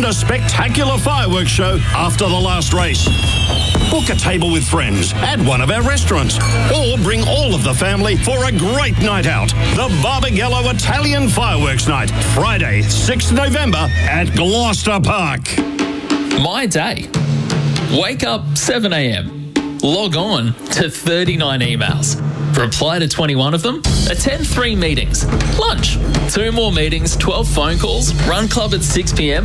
a spectacular fireworks show after the last race. Book a table with friends at one of our restaurants or bring all of the family for a great night out. The Barbagallo Italian Fireworks Night, Friday, 6th November at Gloucester Park. My day. Wake up 7 a.m. Log on to 39 emails. Reply to 21 of them. Attend 3 meetings. Lunch. 2 more meetings, 12 phone calls. Run club at 6 p.m.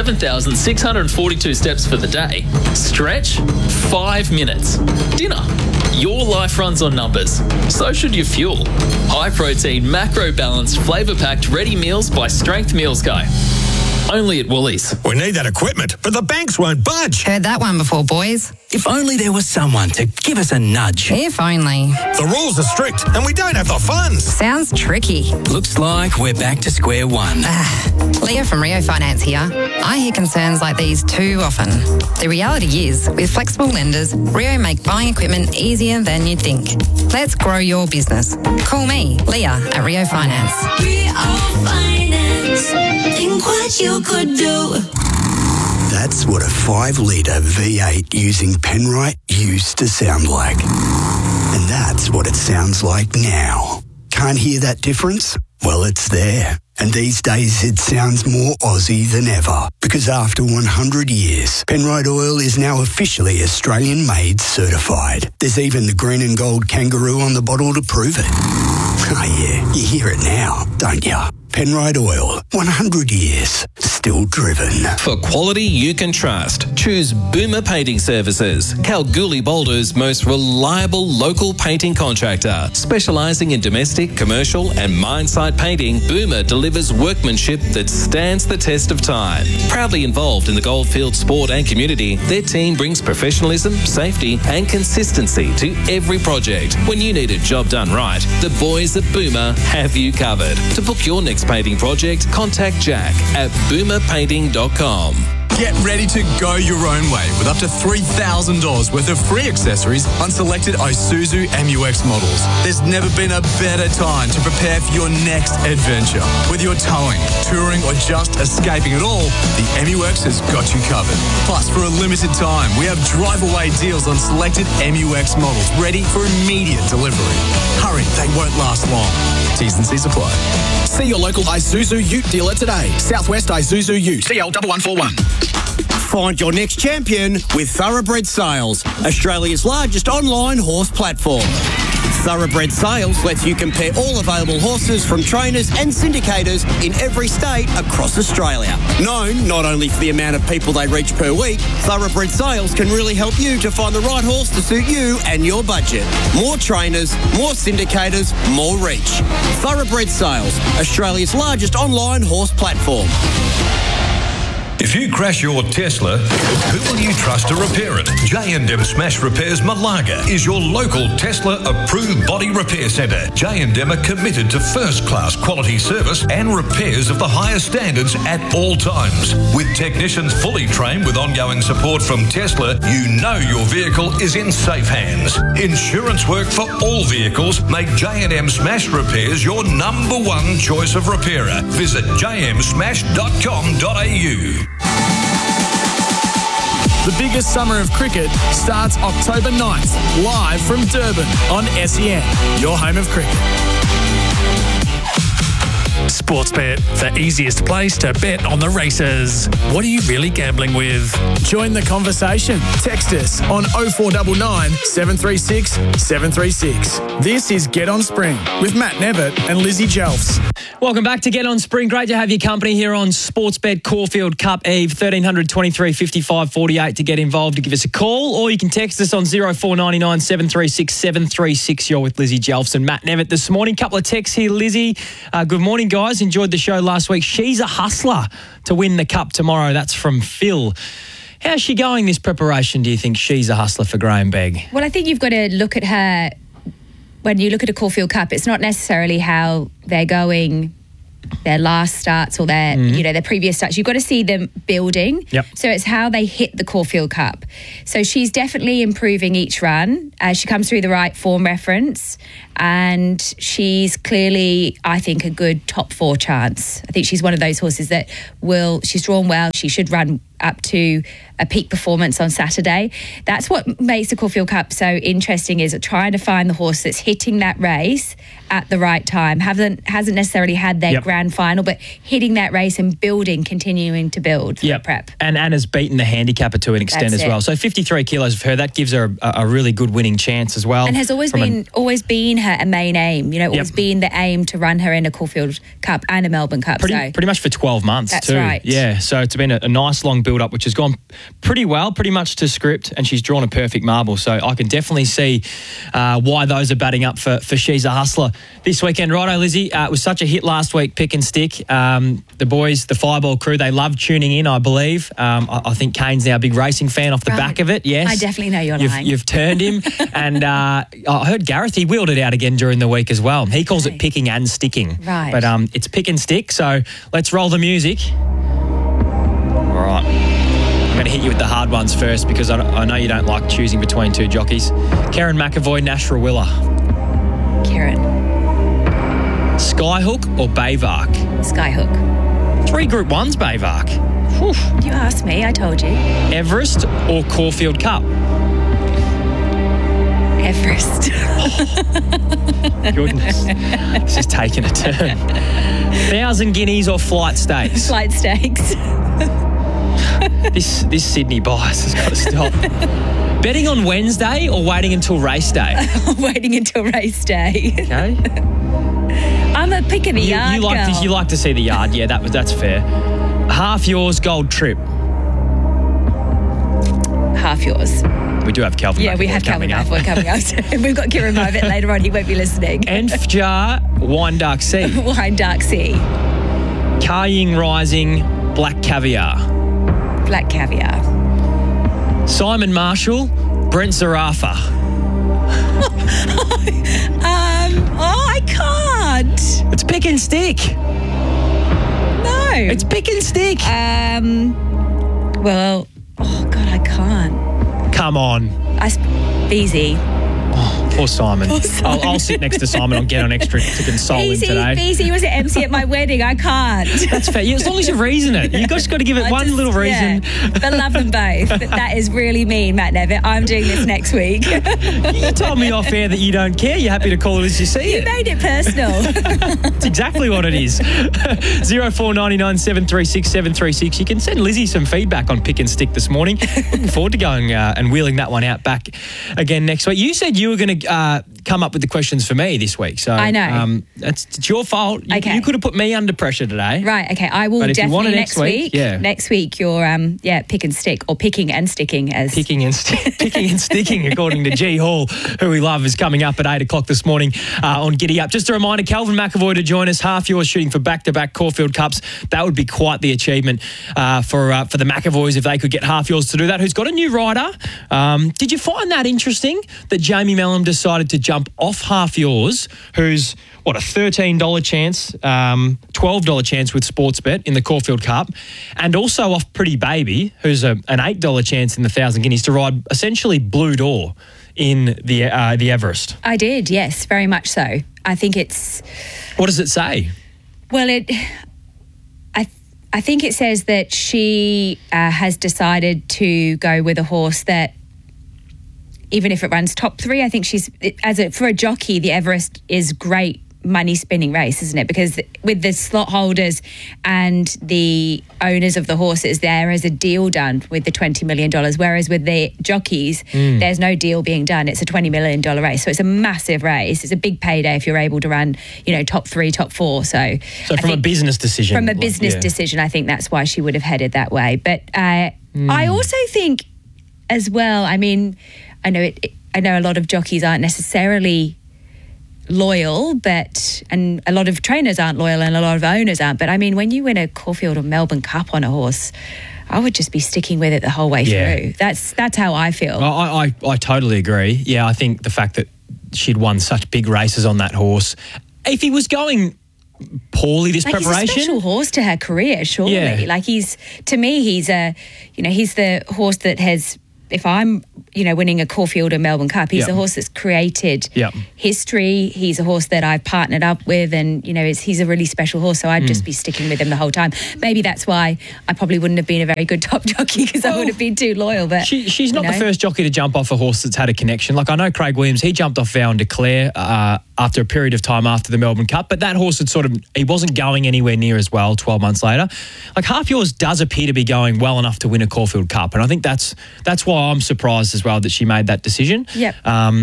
7,642 steps for the day. Stretch. 5 minutes. Dinner. Your life runs on numbers. So should your fuel. High protein, macro balanced, flavour packed ready meals by Strength Meals Guy. Only at Woolies. We need that equipment, but the banks won't budge. Heard that one before, boys. If only there was someone to give us a nudge. If only. The rules are strict and we don't have the funds. Sounds tricky. Looks like we're back to square one. Leah from Rio Finance here. I hear concerns like these too often. The reality is, with flexible lenders, Rio make buying equipment easier than you'd think. Let's grow your business. Call me, Leah, at Rio Finance. Rio Finance. Think what you could do. That's what a 5-litre V8 using Penrite used to sound like. And that's what it sounds like now. Can't hear that difference? Well, it's there. And these days it sounds more Aussie than ever. Because after 100 years, Penrite Oil is now officially Australian-made certified. There's even the green and gold kangaroo on the bottle to prove it. Oh yeah, you hear it now, don't you? Penrite Oil, 100 years, still driven. For quality you can trust, choose Boomer Painting Services, Kalgoorlie Boulder's most reliable local painting contractor. Specialising in domestic, commercial and mine site painting, Boomer delivers workmanship that stands the test of time. Proudly involved in the Goldfield sport and community, their team brings professionalism, safety and consistency to every project. When you need a job done right, the boys at Boomer have you covered. To book your next painting project, contact Jack at boomerpainting.com. Get ready to go your own way with up to $3,000 worth of free accessories on selected Isuzu MU-X models. There's never been a better time to prepare for your next adventure. Whether you're towing, touring or just escaping it all, the MU-X has got you covered. Plus, for a limited time, we have drive-away deals on selected MU-X models ready for immediate delivery. Hurry, they won't last long. T's and C's apply. See your local Isuzu Ute dealer today. Southwest Isuzu Ute. CL1141. Find your next champion with Thoroughbred Sales, Australia's largest online horse platform. Thoroughbred Sales lets you compare all available horses from trainers and syndicators in every state across Australia. Known not only for the amount of people they reach per week, Thoroughbred Sales can really help you to find the right horse to suit you and your budget. More trainers, more syndicators, more reach. Thoroughbred Sales, Australia's largest online horse platform. If you crash your Tesla, who will you trust to repair it? J&M Smash Repairs Malaga is your local Tesla-approved body repair centre. J&M are committed to first-class quality service and repairs of the highest standards at all times. With technicians fully trained with ongoing support from Tesla, you know your vehicle is in safe hands. Insurance work for all vehicles. Make J&M Smash Repairs your #1 choice of repairer. Visit jmsmash.com.au. The biggest summer of cricket starts October 9th, live from Durban on SEN, your home of cricket. Sportsbet, the easiest place to bet on the races. What are you really gambling with? Join the conversation. Text us on 0499 736 736. This is Get On Spring with Matt Nevitt and Lizzie Jelfs. Welcome back to Get On Spring. Great to have your company here on Sportsbet Caulfield Cup Eve, 1300 23 55 48 to get involved, to give us a call, or you can text us on 0499 736 736. You're with Lizzie Jelfs and Matt Nevitt this morning. Couple of texts here, Lizzie. Good morning, guys. Enjoyed the show last week. She's a hustler to win the cup tomorrow. That's from Phil. How's she going, this preparation, do you think? She's a hustler for Graham Begg. Well, I think you've got to look at her when you look at a Caulfield Cup. It's not necessarily how they're going their last starts or their their previous starts. You've got to see them building. Yep. So it's how they hit the Caulfield Cup. So she's definitely improving each run as she comes through the right form reference, and she's clearly, I think, a good top 4 chance. I think she's one of those horses that she's drawn well. She should run up to a peak performance on Saturday. That's what makes the Caulfield Cup so interesting, is trying to find the horse that's hitting that race at the right time. Hasn't necessarily had their grand final, but hitting that race and continuing to build for the prep. And Anna's beaten the handicapper to an extent That's as well. So 53 kilos of her, that gives her a really good winning chance as well. And has always been her main aim, always been the aim to run her in a Caulfield Cup and a Melbourne Cup. Pretty much for 12 months That's too. right. Yeah, so it's been a nice long build-up, which has gone pretty well, pretty much to script, and she's drawn a perfect marble. So I can definitely see why those are batting up for She's a Hustler this weekend. Righto, Lizzie, it was such a hit last week, Pick and Stick. The boys, the Fireball crew, they love tuning in, I believe. I think Kane's now a big racing fan off the back of it, yes. I definitely know you're lying. You've turned him. And I heard Gareth, he wheeled it out again during the week as well. He calls it picking and sticking. Right. But it's pick and stick, so let's roll the music. All right. I'm going to hit you with the hard ones first because I know you don't like choosing between 2 jockeys. Karen McAvoy, Nash Rawiller. Karen. Skyhook or Bayvark? Skyhook. 3 Group 1s, Bayvark. Whew. You asked me, I told you. Everest or Caulfield Cup? Everest. Goodness. This is taking a turn. 1,000 guineas or Flight Stakes? Flight Stakes. This Sydney bias has got to stop. Betting on Wednesday or waiting until race day? Waiting until race day. Okay. I'm a pick of the yard girl. You like to see the yard, yeah, that's fair. Half Yours, Gold Trip. Half Yours. We do have Calvin Yeah, McAvoy we have Calvin McAvoy coming up. We've got Kieran Movitt later on. He won't be listening. Enfjar, Wine Dark Sea. Wine Dark Sea. Karying Rising, Black Caviar. Black Caviar. Simon Marshall, Brent Zarafa. I can't. It's pick and stick. No. It's pick and stick. Well, oh God, I can't. Come on. Easy. Poor Simon. I'll sit next to Simon and get on extra to console him today. Easy was an MC at my wedding. I can't. That's fair. As long as you reason it. You've just got to give it one little reason. Yeah. But love them both. That is really mean, Matt Nevitt. I'm doing this next week. You told me off air that you don't care. You're happy to call it as you see it. You made it personal. That's exactly what it is. 0499 736 736. You can send Lizzie some feedback on Pick and Stick this morning. Looking forward to going and wheeling that one out back again next week. You said you were going to come up with the questions for me this week. So I know. It's your fault. You could have put me under pressure today. Right, okay. I will definitely next week. Yeah. Next week you're pick and stick, or picking and sticking as picking and sticking according to G Hall, who we love, is coming up at 8 o'clock this morning on Giddy Up. Just a reminder, Calvin McAvoy to join us. Half Yours shooting for back-to-back Caulfield Cups. That would be quite the achievement for the McAvoys if they could get Half Yours to do that. Who's got a new rider? Did you find that interesting that Jamie Mellum decided to jump off Half Yours, who's a $13 chance, $12 chance with Sportsbet in the Caulfield Cup, and also off Pretty Baby, who's an $8 chance in the 1,000 guineas to ride essentially Blue Door in the Everest? I did, yes, very much so. I think it's... What does it say? Well, I think it says that she has decided to go with a horse that, even if it runs top 3, I think for a jockey, the Everest is great money spinning race, isn't it? Because with the slot holders and the owners of the horses, there is a deal done with the $20 million, whereas with the jockeys, there's no deal being done. It's a $20 million race. So it's a massive race. It's a big payday if you're able to run, top 3, top 4. So from a business decision. From a business decision, I think that's why she would have headed that way. But I also think as well, I mean, I know a lot of jockeys aren't necessarily loyal, and a lot of trainers aren't loyal and a lot of owners aren't. But I mean, when you win a Caulfield or Melbourne Cup on a horse, I would just be sticking with it the whole way through. That's how I feel. I totally agree. Yeah, I think the fact that she'd won such big races on that horse, if he was going poorly this like preparation. He's a special horse to her career, surely. Yeah. Like he's the horse that has. If I'm, winning a Caulfield or Melbourne Cup, he's a horse that's created history. He's a horse that I've partnered up with, and he's a really special horse. So I'd just be sticking with him the whole time. Maybe that's why I probably wouldn't have been a very good top jockey, because I would have been too loyal. But she's not the first jockey to jump off a horse that's had a connection. Like I know Craig Williams, he jumped off Vow and Declare after a period of time after the Melbourne Cup, but that horse he wasn't going anywhere near as well 12 months later. Like Half Yours does appear to be going well enough to win a Caulfield Cup, and I think that's why I'm surprised as well that she made that decision. Yep.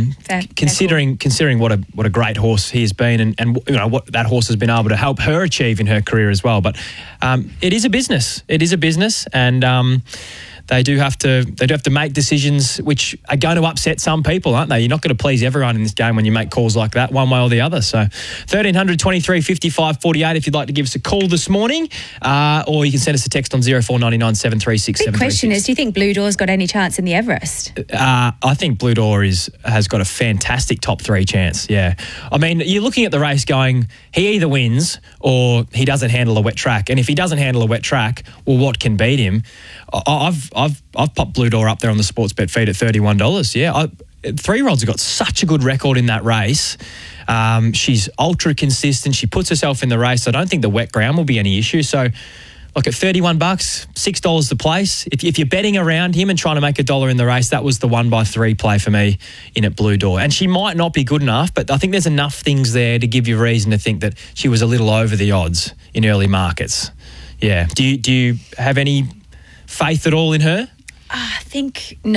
Considering what a great horse he has been, and what that horse has been able to help her achieve in her career as well. But it is a business. It is a business, and they do have to make decisions which are going to upset some people, aren't they? You're not going to please everyone in this game when you make calls like that, one way or the other. So 1300 23 55 48 if you'd like to give us a call this morning, or you can send us a text on 0499 736 Big question is, do you think Blue Door's got any chance in the Everest? I think Blue Door has got a fantastic top 3 chance, yeah. I mean, you're looking at the race going, he either wins or he doesn't handle a wet track. And if he doesn't handle a wet track, well, what can beat him? I've popped Blue Door up there on the Sportsbet feed at $31. Yeah, 3-year-olds have got such a good record in that race. She's ultra consistent. She puts herself in the race. I don't think the wet ground will be any issue. So, look, at $31, $6 the place. If you're betting around him and trying to make $1 in the race, that was the 1x3 play for me in at Blue Door. And she might not be good enough, but I think there's enough things there to give you reason to think that she was a little over the odds in early markets. Yeah. Do you have any faith at all in her? I think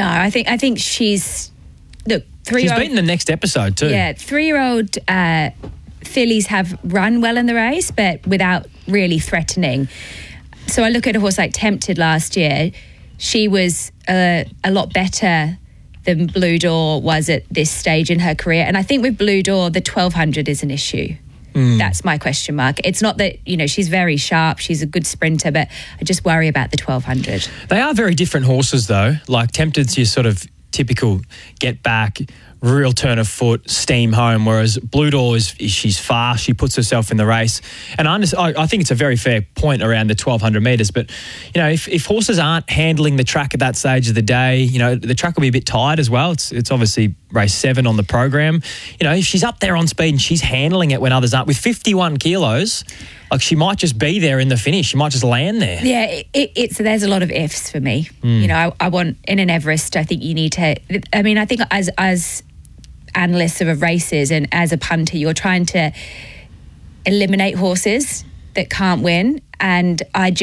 she's... Look, 3-year-old... She's beaten the next episode too. Yeah, 3-year-old fillies have run well in the race, but without really threatening. So I look at a horse like Tempted last year. She was a lot better than Blue Door was at this stage in her career. And I think with Blue Door, the 1200 is an issue. That's my question mark. It's not that, she's very sharp, she's a good sprinter, but I just worry about the 1200. They are very different horses though. Like Tempted's your sort of typical get back, real turn of foot, steam home, whereas Blue Door she's fast, she puts herself in the race. And I think it's a very fair point around the 1200 metres, but if horses aren't handling the track at that stage of the day, the track will be a bit tired as well. It's obviously race 7 on the program. If she's up there on speed and she's handling it when others aren't, with 51 kilos, like she might just be there in the finish. She might just land there. Yeah, there's a lot of ifs for me. I want, in an Everest, I think you need to, I think as analysts of races and as a punter, you're trying to eliminate horses that can't win. And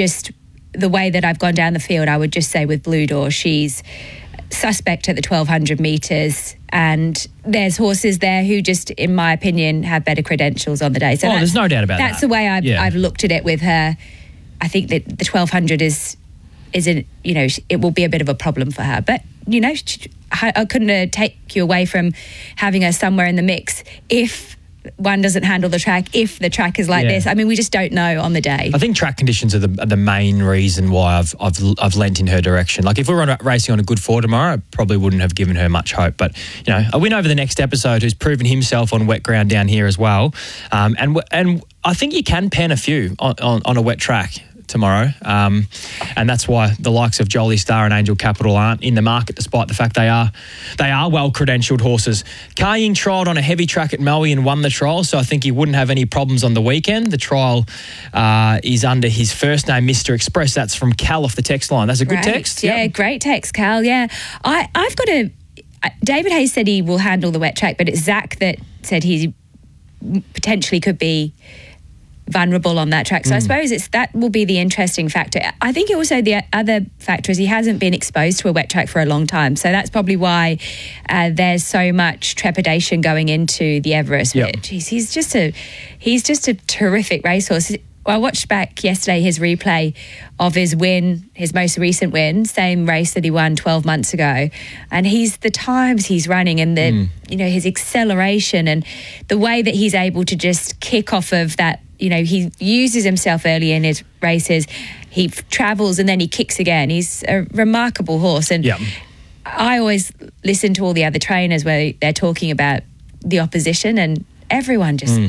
the way that I've gone down the field, I would just say with Blue Door, she's suspect at the 1200 metres, and there's horses there who just, in my opinion, have better credentials on the day. So there's no doubt about that. That's the way I've looked at it with her. I think that the 1200 it will be a bit of a problem for her. But, I couldn't take you away from having her somewhere in the mix if one doesn't handle the track, if the track is like this. I mean, we just don't know on the day. I think track conditions are the main reason why I've lent in her direction. Like if we were racing on a good 4 tomorrow, I probably wouldn't have given her much hope. But, a win over the next episode who's proven himself on wet ground down here as well. And I think you can pen a few on a wet track tomorrow, and that's why the likes of Jolie Star and Angel Capital aren't in the market, despite the fact they are well credentialed horses. Ka Ying trialled on a heavy track at Maui and won the trial, so I think he wouldn't have any problems on the weekend. The trial is under his first name, Mr. Express. That's from Cal off the text line. That's a good text. Yeah, great text, Cal. Yeah, I've got David Hayes said he will handle the wet track, but it's Zach that said he potentially could be vulnerable on that track. So I suppose that will be the interesting factor. I think also the other factor is he hasn't been exposed to a wet track for a long time. So that's probably why there's so much trepidation going into the Everest. Yep. But geez, he's just a terrific racehorse. I watched back yesterday his replay of his win, his most recent win, same race that he won 12 months ago. And the times he's running and his acceleration and the way that he's able to just kick off of that. He uses himself early in his races. He travels and then he kicks again. He's a remarkable horse. And I always listen to all the other trainers where they're talking about the opposition, and everyone just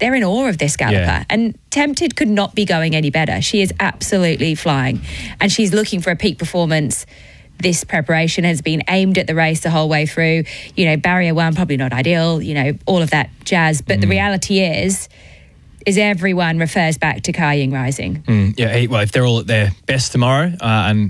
they're in awe of this galloper. Yeah. And Tempted could not be going any better. She is absolutely flying. And she's looking for a peak performance. This preparation has been aimed at the race the whole way through. You know, barrier 1, probably not ideal, you know, all of that jazz. But the reality is everyone refers back to Ka Ying Rising. Yeah, well, if they're all at their best tomorrow and